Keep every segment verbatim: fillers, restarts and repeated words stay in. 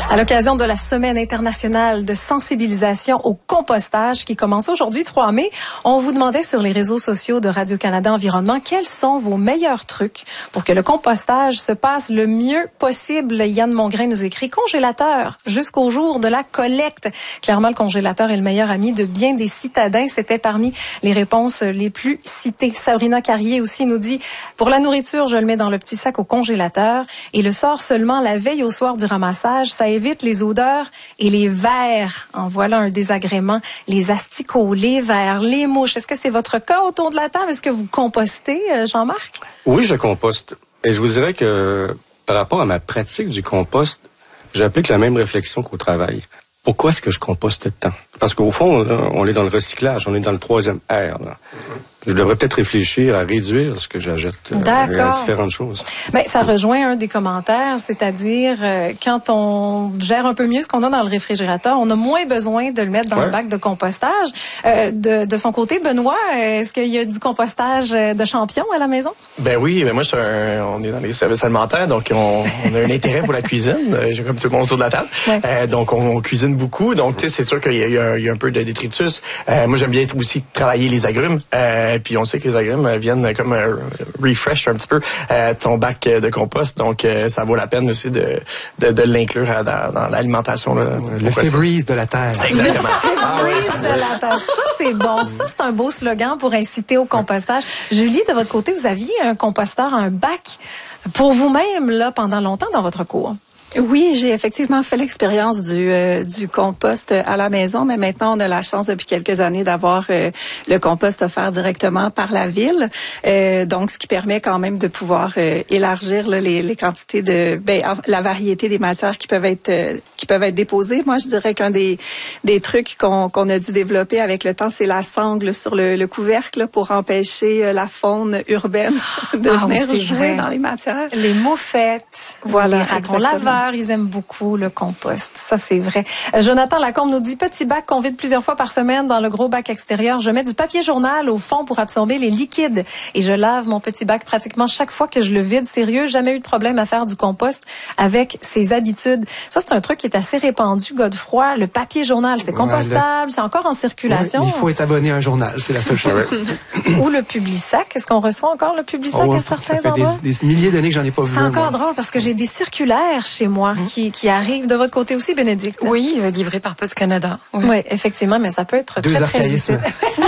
À l'occasion de la Semaine internationale de sensibilisation au compostage qui commence aujourd'hui, trois mai, on vous demandait sur les réseaux sociaux de Radio-Canada Environnement quels sont vos meilleurs trucs pour que le compostage se passe le mieux possible. Yann Mongrain nous écrit « Congélateur jusqu'au jour de la collecte ». Clairement, le congélateur est le meilleur ami de bien des citadins. C'était parmi les réponses les plus citées. Sabrina Carrier aussi nous dit « Pour la nourriture, je le mets dans le petit sac au congélateur et le sort seulement la veille au soir du ramassage. Ça évite les odeurs et les vers. En voilà un désagrément. Les asticots, les vers, les mouches. Est-ce que c'est votre cas autour de la table? Est-ce que vous compostez, Jean-Marc? Oui, je composte. Et je vous dirais que par rapport à ma pratique du compost, j'applique la même réflexion qu'au travail. Pourquoi est-ce que je composte tant? Parce qu'au fond, là, on est dans le recyclage, on est dans le troisième R. Là. Je devrais peut-être réfléchir à réduire ce que j'achète euh, à différentes choses. Ben, ça rejoint un des commentaires, c'est-à-dire euh, quand on gère un peu mieux ce qu'on a dans le réfrigérateur, on a moins besoin de le mettre dans ouais. le bac de compostage. Euh, de, de son côté, Benoît, est-ce qu'il y a du compostage de champions à la maison? Ben oui, ben moi, je suis un, on est dans les services alimentaires, donc on, on a un intérêt pour la cuisine, j'ai comme tout le monde autour de la table. Ouais. Euh, donc on, on cuisine beaucoup, donc tu sais, c'est sûr qu'il y a, il y a, il y a un peu de détritus. Euh, moi, j'aime bien aussi travailler les agrumes. Euh, puis on sait que les agrumes viennent comme euh, refresh un petit peu euh, ton bac de compost, donc euh, ça vaut la peine aussi de de, de l'inclure à, dans, dans l'alimentation. Là, le Febreze de la terre. Exactement. Le Febreze de la terre. Ça c'est bon. Ça c'est un beau slogan pour inciter au compostage. Julie, de votre côté, vous aviez un composteur, un bac pour vous-même là pendant longtemps dans votre cour. Oui, j'ai effectivement fait l'expérience du euh, du compost à la maison, mais maintenant on a la chance depuis quelques années d'avoir euh, le compost offert directement par la ville, euh, donc ce qui permet quand même de pouvoir euh, élargir là, les, les quantités de, ben, la variété des matières qui peuvent être euh, qui peuvent être déposées. Moi, je dirais qu'un des des trucs qu'on qu'on a dû développer avec le temps, c'est la sangle sur le, le couvercle là, pour empêcher euh, la faune urbaine de ah, venir oui, jouer vrai. dans les matières. Les moufettes, voilà, les ratons laveurs. Ils aiment beaucoup le compost. Ça, c'est vrai. Euh, Jonathan Lacombe nous dit, petit bac qu'on vide plusieurs fois par semaine dans le gros bac extérieur. Je mets du papier journal au fond pour absorber les liquides et je lave mon petit bac pratiquement chaque fois que je le vide. Sérieux, jamais eu de problème à faire du compost avec ses habitudes. Ça, c'est un truc qui est assez répandu, Godefroy. Le papier journal, c'est compostable, ouais, le... c'est encore en circulation. Ouais, il faut être abonné à un journal, c'est la seule chose. Ou le Publisac. Est-ce qu'on reçoit encore le Publisac oh, à certains ça fait endroits? Des, des milliers d'années que j'en ai pas vu. C'est encore moi. drôle parce que j'ai des circulaires chez moi. Mmh. Qui, qui arrive de votre côté aussi, Bénédicte? Oui, euh, livré par Post Canada. Oui. oui, effectivement, mais ça peut être Deux très, très utile.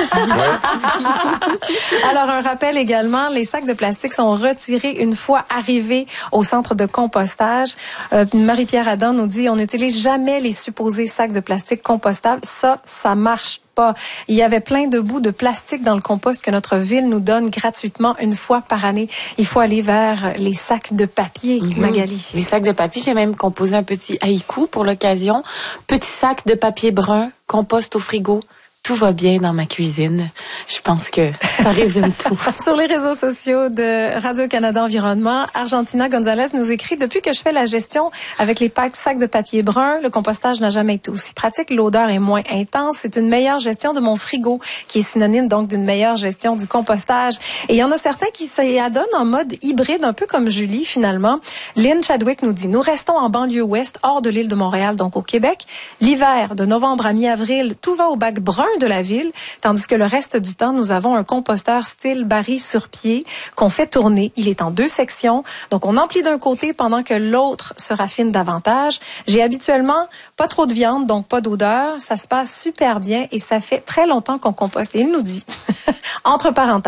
ouais. Alors, un rappel également, les sacs de plastique sont retirés une fois arrivés au centre de compostage. Euh, Marie-Pierre Adam nous dit, on n'utilise jamais les supposés sacs de plastique compostables. Ça, ça marche pas. Il y avait plein de bouts de plastique dans le compost que notre ville nous donne gratuitement une fois par année. Il faut aller vers les sacs de papier, mmh. Magali. Les sacs de papier, j'ai même composé un petit haïku pour l'occasion. Petit sac de papier brun, compost au frigo. Tout va bien dans ma cuisine. Je pense que ça résume tout. Sur les réseaux sociaux de Radio-Canada Environnement, Argentina Gonzalez nous écrit « Depuis que je fais la gestion avec les packs sacs de papier brun, le compostage n'a jamais été aussi pratique. L'odeur est moins intense. C'est une meilleure gestion de mon frigo qui est synonyme donc d'une meilleure gestion du compostage. » Et il y en a certains qui s'y adonnent en mode hybride, un peu comme Julie finalement. Lynn Chadwick nous dit « Nous restons en banlieue ouest, hors de l'île de Montréal, donc au Québec. L'hiver, de novembre à mi-avril, tout va au bac brun de la ville, tandis que le reste du temps, nous avons un composteur style Barry sur pied qu'on fait tourner. Il est en deux sections, donc on emplit d'un côté pendant que l'autre se raffine davantage. J'ai habituellement pas trop de viande, donc pas d'odeur. Ça se passe super bien et ça fait très longtemps qu'on composte. Et il nous dit, entre parenthèses,